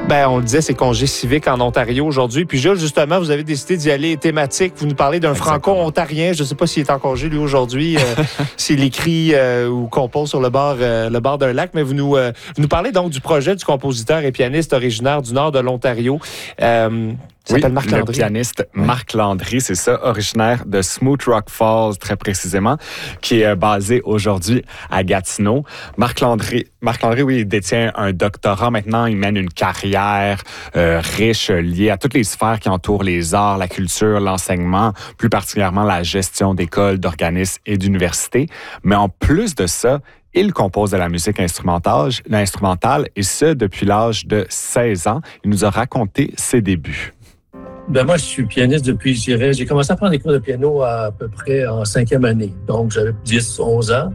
Ben, on le disait, c'est congé civique en Ontario aujourd'hui. Puis Jules, justement, vous avez décidé d'y aller thématique. Vous nous parlez d'un franco-ontarien. Je ne sais pas s'il est en congé, lui, aujourd'hui, s'il écrit ou compose sur le bord d'un lac. Mais vous nous parlez donc du projet du compositeur et pianiste originaire du nord de l'Ontario. Oui, le pianiste Marc Landry, c'est ça, originaire de Smooth Rock Falls, très précisément, qui est basé aujourd'hui à Gatineau. Marc Landry, oui, il détient un doctorat maintenant. Il mène une carrière riche, liée à toutes les sphères qui entourent les arts, la culture, l'enseignement, plus particulièrement la gestion d'écoles, d'organismes et d'universités. Mais en plus de ça, il compose de la musique instrumentale, et ce, depuis l'âge de 16 ans. Il nous a raconté ses débuts. Ben moi, je suis pianiste depuis, je dirais, j'ai commencé à prendre des cours de piano à peu près en 5e année. Donc, j'avais 10, 11 ans.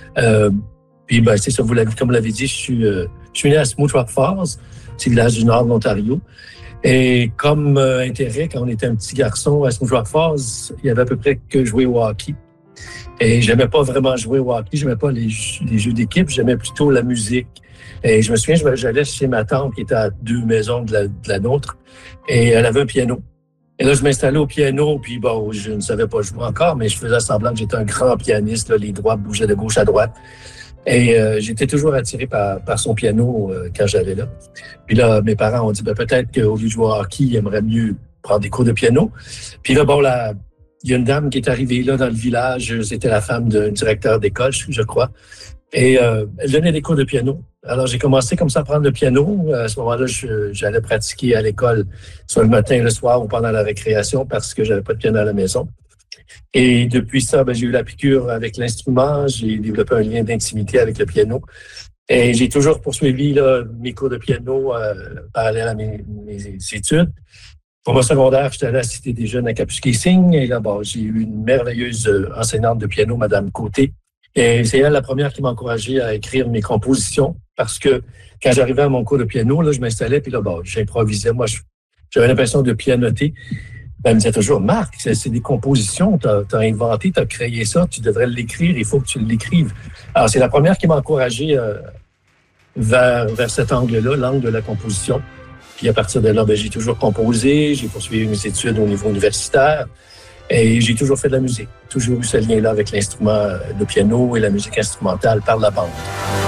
Puis, ben, c'est ça, comme vous l'avez dit, je suis né à Smooth Rock Falls, c'est le village du nord de l'Ontario. Et comme intérêt, quand on était un petit garçon à Smooth Rock Falls, il y avait à peu près que jouer au hockey. Et j'aimais pas vraiment jouer au hockey, j'aimais pas les jeux d'équipe, j'aimais plutôt la musique. Et je me souviens, j'allais chez ma tante qui était à 2 maisons de la nôtre, et elle avait un piano. Et là, je m'installais au piano, puis bon, je ne savais pas jouer encore, mais je faisais semblant que j'étais un grand pianiste, là, les doigts bougeaient de gauche à droite. Et j'étais toujours attiré par son piano quand j'allais là. Puis là, mes parents ont dit, peut-être qu'au lieu de jouer au hockey, ils aimeraient mieux prendre des cours de piano. Puis là, bon, il y a une dame qui est arrivée là dans le village, c'était la femme d'un directeur d'école, je crois. Et elle donnait des cours de piano. Alors, j'ai commencé comme ça à prendre le piano. À ce moment-là, j'allais pratiquer à l'école, soit le matin, le soir ou pendant la récréation parce que j'avais pas de piano à la maison. Et depuis ça, j'ai eu la piqûre avec l'instrument. J'ai développé un lien d'intimité avec le piano. Et j'ai toujours poursuivi là, mes cours de piano parallèles à mes études. Pour mon secondaire, j'étais allé à la Cité des Jeunes à Kapuskasing. Et là, j'ai eu une merveilleuse enseignante de piano, Madame Côté. Et c'est elle la première qui m'a encouragé à écrire mes compositions parce que quand j'arrivais à mon cours de piano, là, je m'installais puis là, j'improvisais. Moi, j'avais l'impression de pianoter. Elle me disait toujours, Marc, c'est des compositions, t'as inventé, t'as créé ça, tu devrais l'écrire, il faut que tu l'écrives. Alors, c'est la première qui m'a encouragé vers cet angle-là, l'angle de la composition. Puis à partir de là, j'ai toujours composé, j'ai poursuivi mes études au niveau universitaire. Et j'ai toujours fait de la musique. Toujours eu ce lien-là avec l'instrument, le piano et la musique instrumentale par la bande.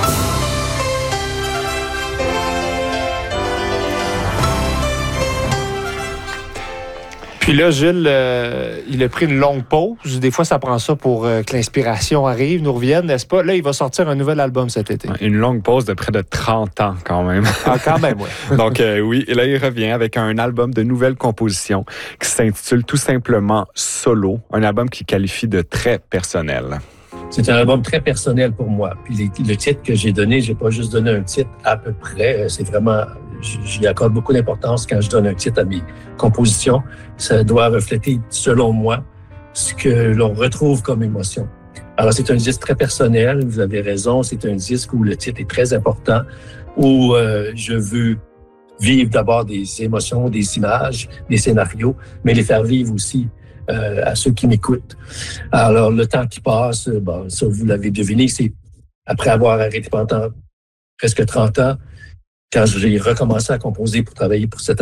Puis là, Gilles, il a pris une longue pause. Des fois, ça prend ça pour que l'inspiration arrive, nous revienne, n'est-ce pas? Là, il va sortir un nouvel album cet été. Une longue pause de près de 30 ans, quand même. Ah, quand même, oui. Donc, oui, et là, il revient avec un album de nouvelles compositions qui s'intitule tout simplement Solo, un album qu'il qualifie de très personnel. C'est un album très personnel pour moi. Puis le titre que j'ai donné, j'ai pas juste donné un titre à peu près. C'est vraiment, j'y accorde beaucoup d'importance quand je donne un titre à mes compositions. Ça doit refléter, selon moi, ce que l'on retrouve comme émotion. Alors, c'est un disque très personnel. Vous avez raison. C'est un disque où le titre est très important, où je veux vivre d'abord des émotions, des images, des scénarios, mais les faire vivre aussi à ceux qui m'écoutent. Alors, le temps qui passe, ça, vous l'avez deviné, c'est après avoir arrêté pendant presque 30 ans, quand j'ai recommencé à composer pour travailler pour cette